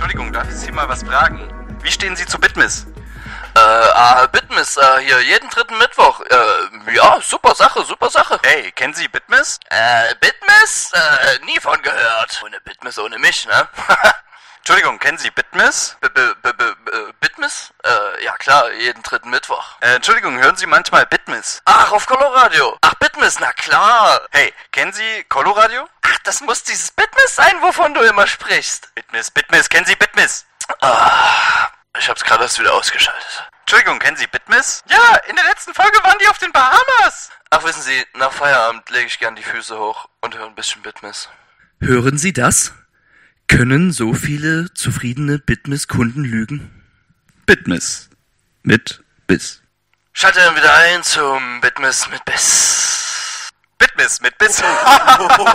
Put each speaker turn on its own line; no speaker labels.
Entschuldigung, darf ich Sie mal was fragen? Wie stehen Sie zu Bitmiss?
Bitmiss, hier jeden dritten Mittwoch. Ja, super Sache.
Hey, kennen Sie Bitmiss?
Bitmiss? Nie von gehört. Ohne Bitmiss, ohne mich, ne?
Entschuldigung, kennen Sie Bitmiss?
Bitmiss? Ja klar, jeden dritten Mittwoch.
Entschuldigung, hören Sie manchmal Bitmiss?
Ach, auf Coloradio. Ach, Bitmiss, na klar.
Hey, kennen Sie Coloradio?
Ach, das muss dieses Bitmiss sein, wovon du immer sprichst.
Bitmiss, kennen Sie Bitmiss?
Ich hab's gerade erst wieder ausgeschaltet.
Entschuldigung, kennen Sie Bitmiss? Ja, in der letzten Folge waren die auf den Bahamas.
Ach, wissen Sie, nach Feierabend lege ich gern die Füße hoch und höre ein bisschen Bitmiss.
Hören Sie das? Können so viele zufriedene Bitmiss-Kunden lügen? Bitmiss. Mit Biss.
Schalte dann wieder ein zum Bitmiss mit Biss.
Bitmiss mit Biss.